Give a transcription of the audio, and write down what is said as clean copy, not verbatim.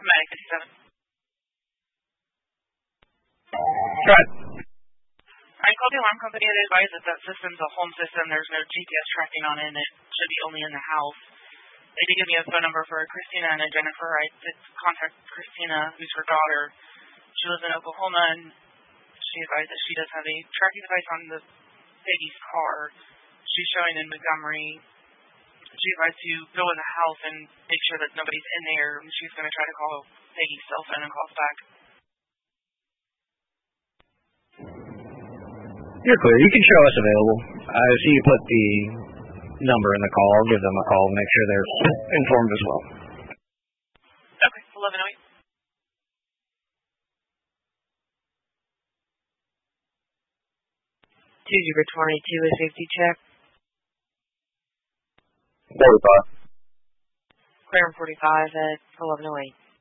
Medic 57. Right. I called the alarm company to advise that that system's a home system. There's no GPS tracking on it, and it should be only in the house. They did give me a phone number for Christina and Jennifer. I did contact Christina, who's her daughter. She lives in Oklahoma, and she advised that she does have a tracking device on the baby's car. She's showing in Montgomery. She advised to go in the house and make sure that nobody's in there. She's going to try to call Peggy's cell phone and call us back. You're clear. You can show us available. So you put the number in the call. I'll give them a call and make sure they're informed as well. Okay, 1108. Tuesday 22 with safety check. 45. Clear 45 at 1108.